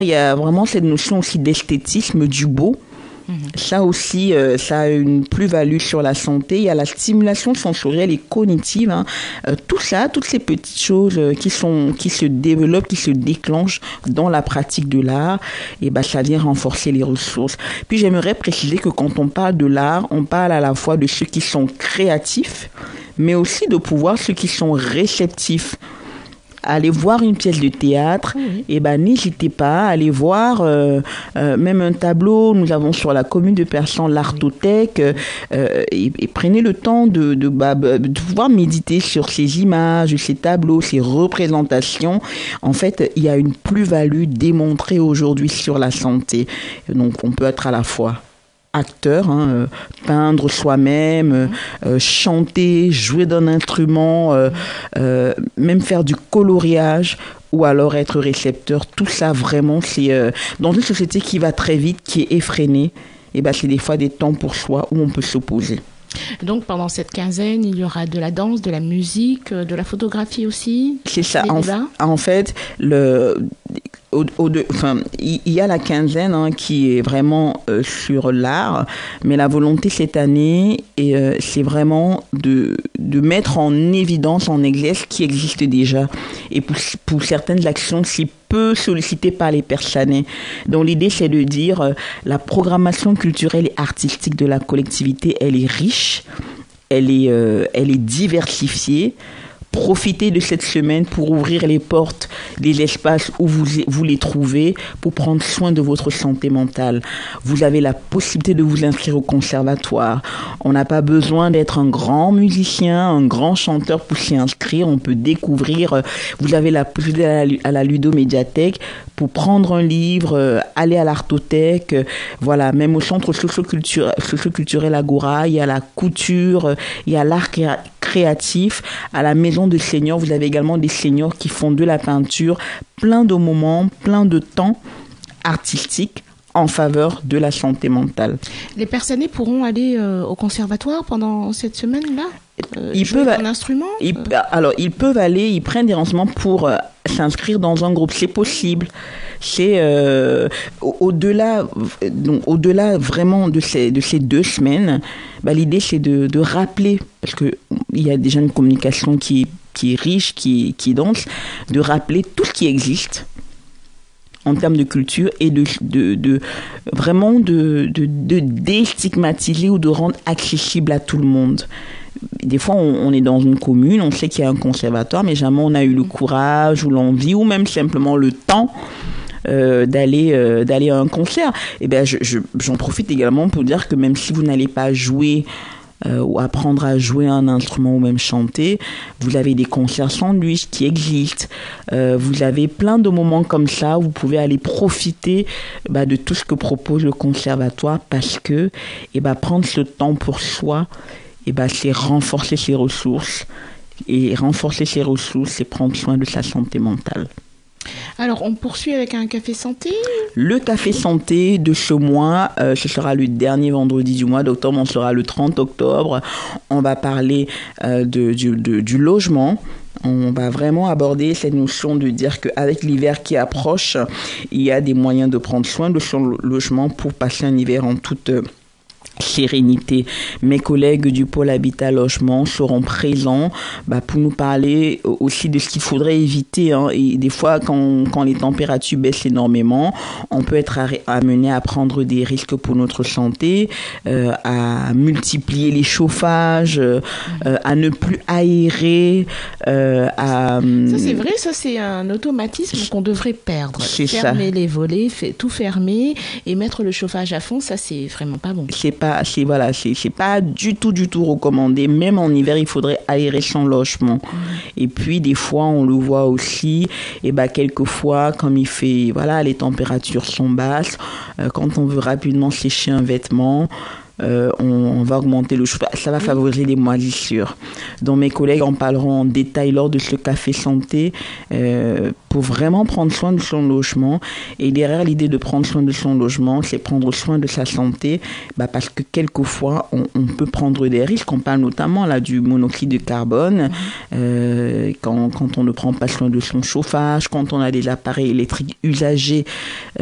Il y a vraiment cette notion aussi d'esthétisme, du beau. Ça aussi, ça a une plus-value sur la santé. Il y a la stimulation sensorielle et cognitive. Hein. Tout ça, toutes ces petites choses qui se développent, qui se déclenchent dans la pratique de l'art, et ben ça vient renforcer les ressources. Puis j'aimerais préciser que quand on parle de l'art, on parle à la fois de ceux qui sont créatifs, mais aussi de pouvoir ceux qui sont réceptifs. Allez voir une pièce de théâtre, et ben n'hésitez pas à aller voir même un tableau. Nous avons sur la commune de Persan l'Artothèque, et prenez le temps de pouvoir méditer sur ces images, ces tableaux, ces représentations. En fait, il y a une plus-value démontrée aujourd'hui sur la santé. Donc on peut être à la fois acteur, peindre soi-même, chanter, jouer d'un instrument, même faire du coloriage, ou alors être récepteur. Tout ça vraiment, c'est dans une société qui va très vite, qui est effrénée, et ben c'est des fois des temps pour soi où on peut s'opposer. Donc pendant cette quinzaine, il y aura de la danse, de la musique, de la photographie aussi. C'est ça. En fait, il y a la quinzaine qui est vraiment sur l'art, mais la volonté cette année, c'est vraiment de mettre en évidence, en exergue ce qui existe déjà. Et pour certaines actions, c'est peu sollicité par les personnes. Donc l'idée, c'est de dire la programmation culturelle et artistique de la collectivité, elle est riche, elle est diversifiée. Profitez de cette semaine pour ouvrir les portes des espaces où vous les trouvez, pour prendre soin de votre santé mentale. Vous avez la possibilité de vous inscrire au conservatoire. On n'a pas besoin d'être un grand musicien, un grand chanteur pour s'y inscrire. On peut découvrir. Vous avez la possibilité à la Ludomédiathèque pour prendre un livre, aller à l'Artothèque. Voilà, même au centre socio-culturel Agora, il y a la couture, il y a l'art créatif. À la maison de seniors, vous avez également des seniors qui font de la peinture, plein de moments, plein de temps artistiques en faveur de la santé mentale. Les personnes pourront aller au conservatoire pendant cette semaine-là, ils jouer peuvent un instrument. Ils peuvent aller, ils prennent des renseignements pour s'inscrire dans un groupe, c'est possible. C'est au-delà vraiment de ces 2 semaines, l'idée c'est de rappeler, parce que il y a déjà une communication qui est riche, qui est dense, de rappeler tout ce qui existe en termes de culture, et vraiment de déstigmatiser ou de rendre accessible à tout le monde. Des fois, on est dans une commune, on sait qu'il y a un conservatoire, mais jamais on a eu le courage ou l'envie, ou même simplement le temps d'aller à un concert. Et ben, j'en profite également pour dire que même si vous n'allez pas jouer ou apprendre à jouer un instrument ou même chanter, vous avez des concerts sandwich qui existent. Vous avez plein de moments comme ça où vous pouvez aller profiter de tout ce que propose le conservatoire, parce que prendre ce temps pour soi, c'est renforcer ses ressources. Et renforcer ses ressources, c'est prendre soin de sa santé mentale. Alors, on poursuit avec un café santé. Le café santé de ce mois, ce sera le dernier vendredi du mois d'octobre, on sera le 30 octobre. On va parler du logement. On va vraiment aborder cette notion de dire qu'avec l'hiver qui approche, il y a des moyens de prendre soin de son logement pour passer un hiver en toute sérénité. Mes collègues du pôle habitat logement seront présents pour nous parler aussi de ce qu'il faudrait éviter. Et des fois, quand les températures baissent énormément, on peut être amené à prendre des risques pour notre santé, à multiplier les chauffages, à ne plus aérer. Ça, c'est vrai, ça, c'est un automatisme qu'on devrait perdre. C'est fermer ça. Les volets, tout fermer et mettre le chauffage à fond, ça, c'est vraiment pas bon. C'est pas du tout recommandé. Même en hiver, il faudrait aérer son logement. Et puis des fois, on le voit aussi, quelquefois, comme il fait, les températures sont basses, quand on veut rapidement sécher un vêtement, on va augmenter le chauffage. Ça va favoriser les moisissures. Donc mes collègues en parleront en détail lors de ce café santé pour vraiment prendre soin de son logement. Et derrière l'idée de prendre soin de son logement, c'est prendre soin de sa santé, parce que quelquefois on peut prendre des risques. On parle notamment là du monoxyde de carbone quand on ne prend pas soin de son chauffage, quand on a des appareils électriques usagés